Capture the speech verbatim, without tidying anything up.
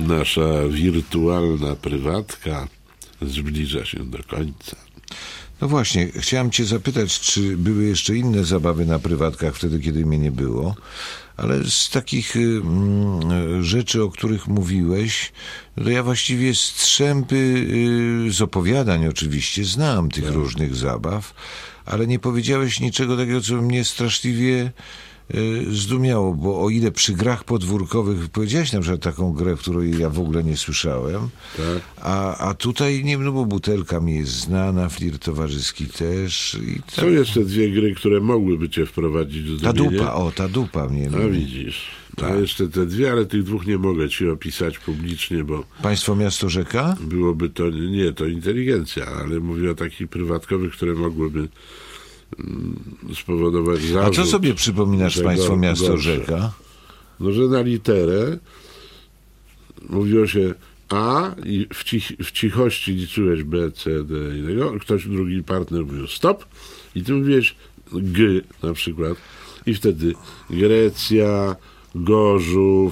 Nasza wirtualna prywatka zbliża się do końca. No właśnie, chciałem cię zapytać, czy były jeszcze inne zabawy na prywatkach wtedy, kiedy mnie nie było, ale z takich y, y, rzeczy, o których mówiłeś, to ja właściwie strzępy y, z opowiadań oczywiście znam tych Tak. różnych zabaw, ale nie powiedziałeś niczego takiego, co mnie straszliwie y, zdumiało, bo o ile przy grach podwórkowych powiedziałeś na przykład taką grę, której ja w ogóle nie słyszałem, Tak? a, a tutaj nie wiem, no bo butelka mi jest znana, flirt towarzyski też. I tak. Są jeszcze dwie gry, które mogłyby cię wprowadzić w Ta zdumienie. dupa, o, ta dupa mnie. No widzisz. A jeszcze te dwie, ale tych dwóch nie mogę ci opisać publicznie, bo Państwo, miasto, rzeka? byłoby to, nie, to inteligencja, ale mówię o takich prywatkowych, które mogłyby mm, spowodować A zarzut. co sobie przypominasz, że państwo, go- miasto, gorsze. rzeka? No, że na literę mówiło się A i w, cich, w cichości liczyłeś B, C, D i tego. Ktoś, drugi partner mówił stop i ty mówiłeś G na przykład. I wtedy Grecja, Gorzów,